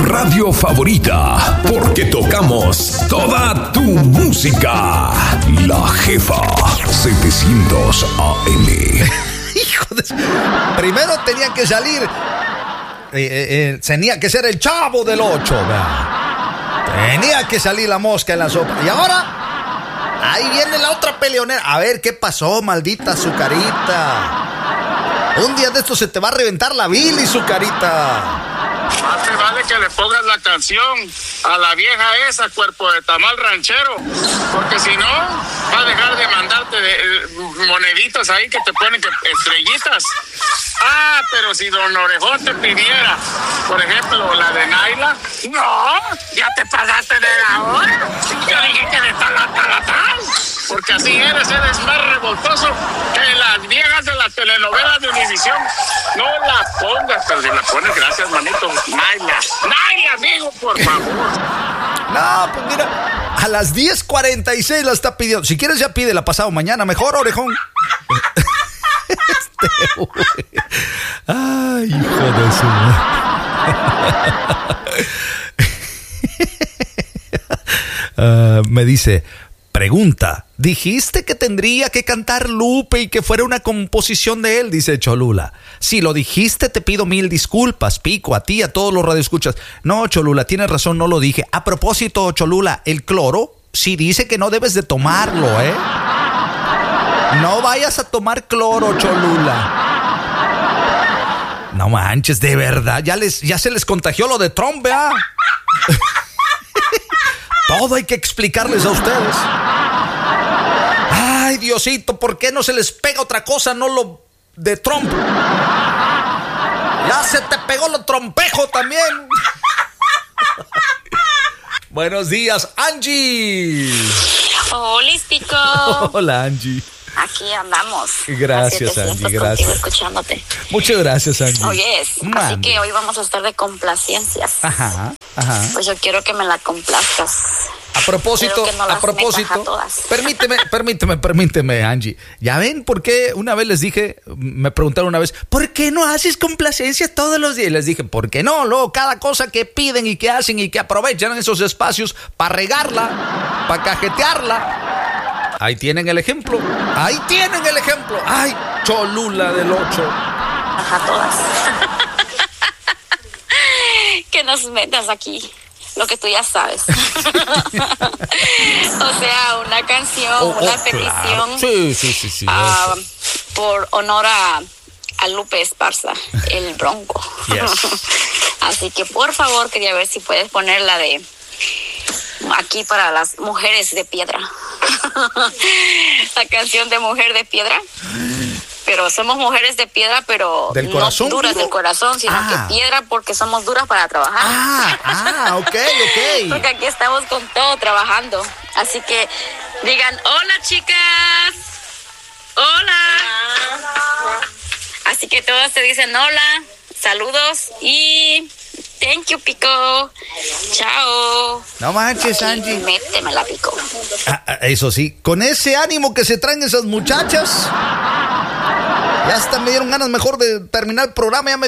radio favorita, porque tocamos toda tu música. La Jefa 700 AM. Hijo de... Primero tenía que salir... tenía que ser el Chavo del 8, ¿verdad? Tenía que salir la mosca en la sopa. Y ahora, ahí viene la otra peleonera. A ver, ¿qué pasó, maldita Zucarita? Un día de estos se te va a reventar la Billy, Zucarita. Más te vale que le pongas la canción a la vieja esa, cuerpo de tamal ranchero, porque si no, va a dejar de mandarte moneditas ahí que te ponen estrellitas. Ah, pero si don Orejón te pidiera, por ejemplo, la de Naila, no, ya te pasaste de la hora. Yo dije que de tal. Porque así eres más revoltoso que las viejas de las telenovelas de Univisión. No la pongas, pero si la pones, gracias, manito. Naila, amigo, por favor. No, pues mira, a las 10:46 la está pidiendo. Si quieres ya pídela pasado mañana, mejor, Orejón. Ay, hijo de su madre. Me dice, pregunta, dijiste que tendría que cantar Lupe y que fuera una composición de él, dice Cholula. Si lo dijiste, te pido 1000 disculpas, Pico, a ti, a todos los radioescuchas. No, Cholula, tienes razón, no lo dije. A propósito, Cholula, el cloro sí dice que no debes de tomarlo, ¿eh? No vayas a tomar cloro, Cholula. No manches, de verdad, ya se les contagió lo de Trump, ¿verdad? Todo hay que explicarles a ustedes. Ay, Diosito, ¿por qué no se les pega otra cosa, no lo de Trump? Ya se te pegó lo trompejo también. Buenos días, Angie. Hola, Pico. Hola, Angie. Aquí andamos. Gracias, Angie, gracias. Escuchándote. Muchas gracias, Angie. Oye, así que hoy vamos a estar de complacencias. Ajá. Pues yo quiero que me la complazcas. A propósito, permíteme, Angie. ¿Ya ven por qué una vez les dije, me preguntaron una vez, ¿por qué no haces complacencias todos los días? Y les dije, ¿por qué no? Luego cada cosa que piden y que hacen y que aprovechan esos espacios para regarla, para cajetearla. Ahí tienen el ejemplo. Ay, Cholula del 8. Ajá, todas. Que nos metas aquí. Lo que tú ya sabes. O sea, una canción, una petición. Claro. Sí. Por honor a Lupe Esparza, el Bronco. Yes. Así que por favor, quería ver si puedes poner la de aquí para las mujeres de piedra. La canción de Mujer de Piedra. Pero somos mujeres de piedra, pero ¿del corazón? No duras del corazón, sino que piedra porque somos duras para trabajar. Ok. Porque aquí estamos con todo trabajando. Así que digan, hola, chicas. Hola. Así que todos te dicen hola, saludos y thank you, Pico. Chao. No manches, Angie. Métemela, Pico. Eso sí, con ese ánimo que se traen esas muchachas, ya hasta me dieron ganas mejor de terminar el programa. Ya me